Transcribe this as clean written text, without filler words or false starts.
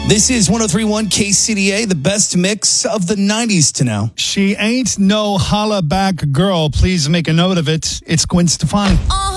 This is 103.1 KCDA, the best mix of the 90s to now. She ain't no holla back girl. Please make a note of it. It's Gwen Stefani.